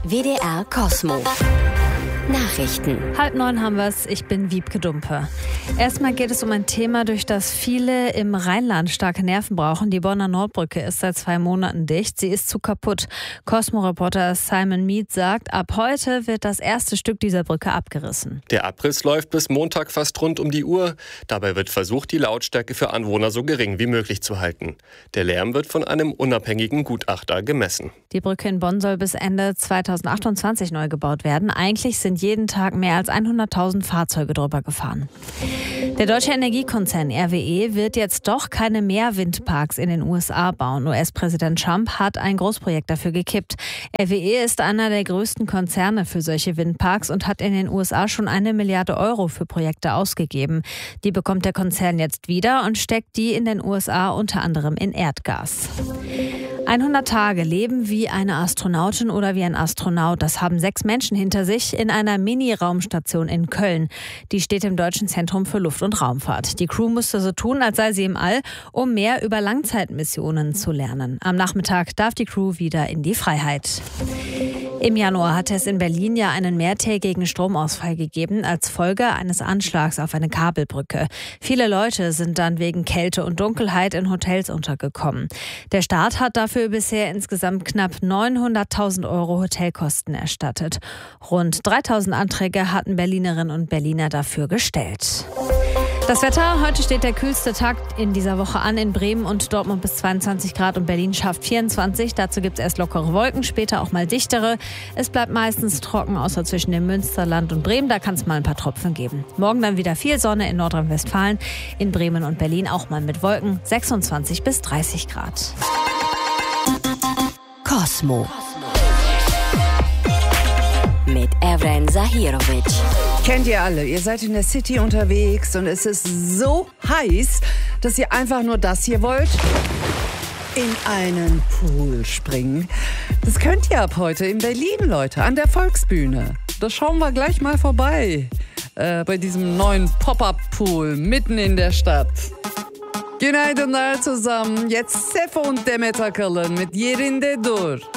WDR Cosmo. Nachrichten. 8:30 haben wir es. Ich bin Wiebke Dumpe. Erstmal geht es um ein Thema, durch das viele im Rheinland starke Nerven brauchen. Die Bonner Nordbrücke ist seit 2 Monaten dicht. Sie ist zu kaputt. Cosmo-Reporter Simon Mead sagt, ab heute wird das erste Stück dieser Brücke abgerissen. Der Abriss läuft bis Montag fast rund um die Uhr. Dabei wird versucht, die Lautstärke für Anwohner so gering wie möglich zu halten. Der Lärm wird von einem unabhängigen Gutachter gemessen. Die Brücke in Bonn soll bis Ende 2028 neu gebaut werden. Eigentlich sind jeden Tag mehr als 100.000 Fahrzeuge drüber gefahren. Der deutsche Energiekonzern RWE wird jetzt doch keine mehr Windparks in den USA bauen. US-Präsident Trump hat ein Großprojekt dafür gekippt. RWE ist einer der größten Konzerne für solche Windparks und hat in den USA schon 1 Milliarde Euro für Projekte ausgegeben. Die bekommt der Konzern jetzt wieder und steckt die in den USA unter anderem in Erdgas. 100 Tage leben wie eine Astronautin oder wie ein Astronaut. Das haben 6 Menschen hinter sich in einer Mini-Raumstation in Köln. Die steht im Deutschen Zentrum für Luft- und Raumfahrt. Die Crew musste so tun, als sei sie im All, um mehr über Langzeitmissionen zu lernen. Am Nachmittag darf die Crew wieder in die Freiheit. Im Januar hatte es in Berlin ja einen mehrtägigen Stromausfall gegeben als Folge eines Anschlags auf eine Kabelbrücke. Viele Leute sind dann wegen Kälte und Dunkelheit in Hotels untergekommen. Der Staat hat dafür bisher insgesamt knapp 900.000 Euro Hotelkosten erstattet. Rund 3.000 Anträge hatten Berlinerinnen und Berliner dafür gestellt. Das Wetter, heute steht der kühlste Tag in dieser Woche an in Bremen und Dortmund bis 22 Grad und Berlin schafft 24. Dazu gibt es erst lockere Wolken, später auch mal dichtere. Es bleibt meistens trocken, außer zwischen dem Münsterland und Bremen. Da kann es mal ein paar Tropfen geben. Morgen dann wieder viel Sonne in Nordrhein-Westfalen, in Bremen und Berlin auch mal mit Wolken, 26 bis 30 Grad. Cosmo. Mit Evren Zahirovic. Kennt ihr alle, ihr seid in der City unterwegs und es ist so heiß, dass ihr einfach nur das hier wollt: in einen Pool springen. Das könnt ihr ab heute in Berlin, Leute, an der Volksbühne. Da schauen wir gleich mal vorbei, bei diesem neuen Pop-Up-Pool mitten in der Stadt. Günaydınlar zusammen, jetzt Sefo und Demet Akalın mit Yerinde Dur.